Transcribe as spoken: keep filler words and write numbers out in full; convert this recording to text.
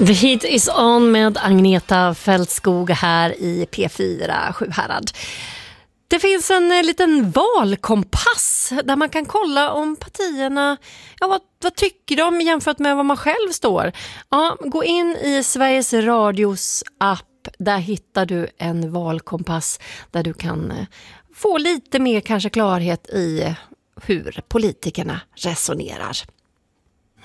The Heat is on med Agneta Fältskog här i P fyra Sjuhärad. Det finns en liten valkompass där man kan kolla om partierna, ja, vad, vad tycker de jämfört med vad man själv står. Ja, gå in i Sveriges Radios app, där hittar du en valkompass där du kan få lite mer kanske klarhet i hur politikerna resonerar.